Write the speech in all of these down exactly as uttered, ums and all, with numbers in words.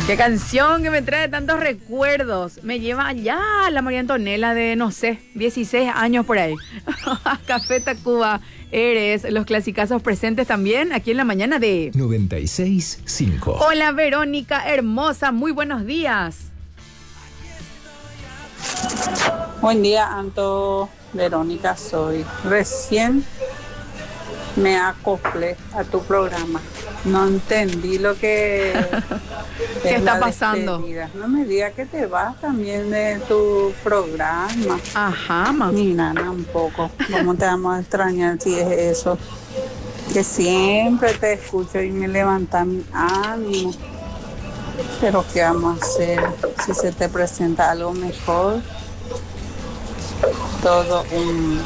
Qué canción que me trae tantos recuerdos. Me lleva allá la María Antonella de, no sé, dieciséis años por ahí. Café Tacuba, Eres, los clasicazos presentes también aquí en la mañana de noventa y seis punto cinco. Hola Verónica, hermosa, muy buenos días. Buen día, Anto. Verónica soy. Recién me acoplé a tu programa. No entendí lo que ¿Qué está pasando? Despedida. No me digas que te vas también de tu programa. Ajá, ma. Ni nada, un poco. ¿Cómo te vamos a extrañar si es eso? Que siempre te escucho y me levanta mi ánimo. Pero ¿qué vamos a hacer? Si se te presenta algo mejor, todo un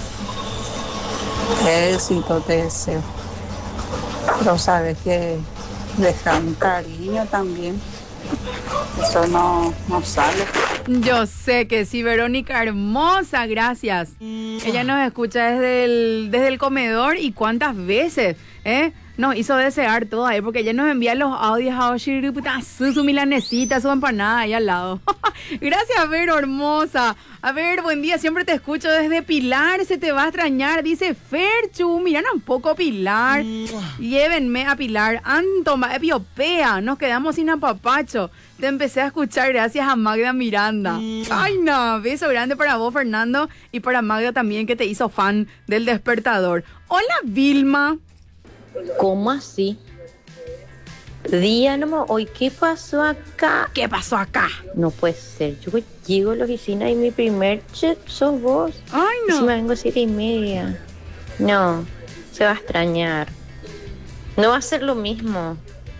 éxito te deseo. Pero sabes que deja un cariño también. Eso no, no sale. Yo sé que sí, Verónica, hermosa, gracias. Ella nos escucha desde el, desde el comedor y cuántas veces, ¿eh? Nos hizo desear todo ahí, porque ella nos envía los audios a su, su milanesita, su empanada ahí al lado. Gracias, Vero, hermosa. A ver, buen día, siempre te escucho desde Pilar, se te va a extrañar, dice Ferchu, miran un poco Pilar. Llévenme a Pilar, Antoma, Epiopea, nos quedamos sin apapacho. Te empecé a escuchar gracias a Magda Miranda. Ay, no, beso grande para vos, Fernando, y para Magda también, que te hizo fan del Despertador. Hola, Vilma. ¿Cómo así? Día nomás, hoy, ¿qué pasó acá? ¿Qué pasó acá? No puede ser, yo llego a la oficina y mi primer chat sos vos. Ay, no. Si me vengo a siete y media. No, se va a extrañar. No va a ser lo mismo.